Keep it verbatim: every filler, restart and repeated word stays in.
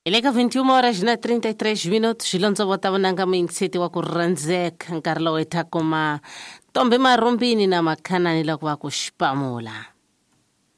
Ile ka vinte e uma horas na trinta e três minutos xilondzo vota vonanga muingiseti wa ku rhandzeka nkarhi lowu hi thakuma tombe marumbini na makhanani loko va ku xipamula.